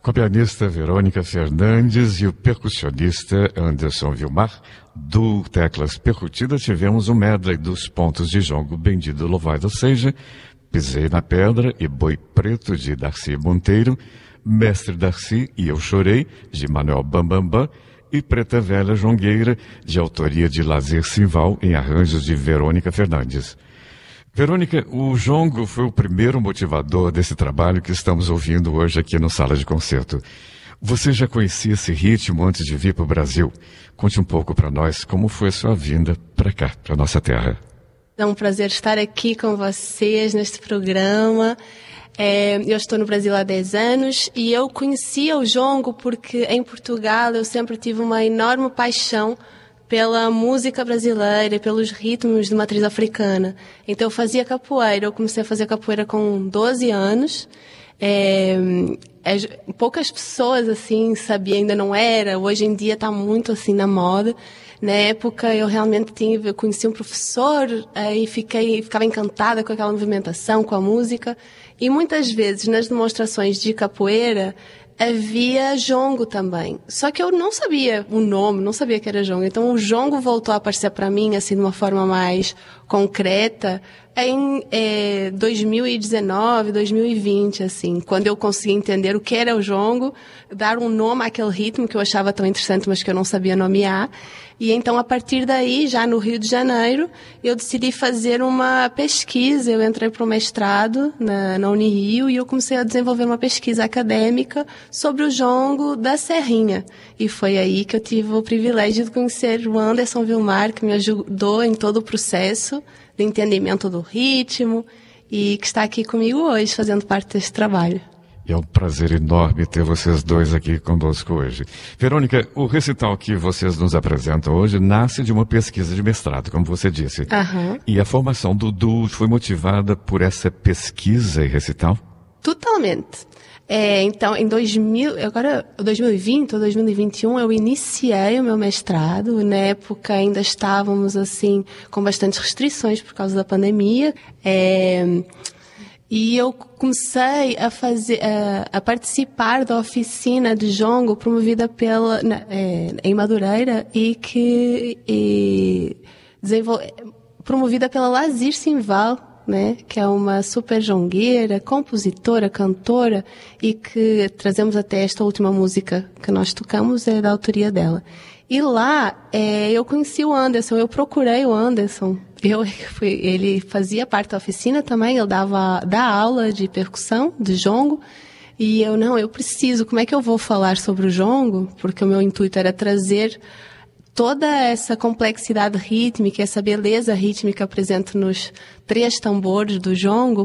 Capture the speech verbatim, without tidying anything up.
Com a pianista Verônica Fernandes e o percussionista Anderson Vilmar, do Teclas Percutidas, tivemos um medley dos pontos de jongo Bendito Louvado Seja, Pisei na Pedra e Boi Preto, de Darcy Monteiro, Mestre Darcy e Eu Chorei, de Manuel Bambambam, e Preta Velha Jongueira, de autoria de Lazer Simval, em arranjos de Verônica Fernandes. Verônica, o jongo foi o primeiro motivador desse trabalho que estamos ouvindo hoje aqui no Sala de Concerto. Você já conhecia esse ritmo antes de vir para o Brasil? Conte um pouco para nós como foi a sua vinda para cá, para a nossa terra. É um prazer estar aqui com vocês neste programa. É, eu estou no Brasil há dez anos e eu conhecia o jongo porque em Portugal eu sempre tive uma enorme paixão pela música brasileira e pelos ritmos de matriz africana. Então eu fazia capoeira, eu comecei a fazer capoeira com doze anos. É, é, poucas pessoas assim sabiam, ainda não era, hoje em dia está muito assim na moda. Na época eu realmente tive, eu conheci um professor e fiquei, ficava encantada com aquela movimentação, com a música. E muitas vezes nas demonstrações de capoeira havia jongo também. Só que eu não sabia o nome, não sabia que era jongo. Então o jongo voltou a aparecer para mim assim de uma forma mais concreta em é, dois mil e dezenove, dois mil e vinte, assim, quando eu consegui entender o que era o jongo, dar um nome àquele ritmo que eu achava tão interessante, mas que eu não sabia nomear. E então, a partir daí, já no Rio de Janeiro, eu decidi fazer uma pesquisa. Eu entrei para o mestrado na, na Unirio e eu comecei a desenvolver uma pesquisa acadêmica sobre o jongo da Serrinha. E foi aí que eu tive o privilégio de conhecer o Anderson Vilmar, que me ajudou em todo o processo de entendimento do ritmo e que está aqui comigo hoje, fazendo parte desse trabalho. E é um prazer enorme ter vocês dois aqui conosco hoje. Verônica, o recital que vocês nos apresentam hoje nasce de uma pesquisa de mestrado, como você disse. Uhum. E a formação do duo foi motivada por essa pesquisa e recital? Totalmente. É, então, em dois mil, agora, dois mil e vinte ou dois mil e vinte e um, eu iniciei o meu mestrado. Na época ainda estávamos, assim, com bastantes restrições por causa da pandemia. É, e eu comecei a fazer, a, a participar da oficina de jongo promovida pela, na, é, em Madureira e que, e, desenvol, promovida pela Lazer Simval, né, que é uma super jongueira, compositora, cantora, e que trazemos até esta última música que nós tocamos, é da autoria dela. E lá, é, eu conheci o Anderson, eu procurei o Anderson, eu fui, ele fazia parte da oficina também, ele dava, dá aula de percussão, de jongo, e eu, não, eu preciso, como é que eu vou falar sobre o jongo? Porque o meu intuito era trazer toda essa complexidade rítmica, essa beleza rítmica presente nos três tambores do jongo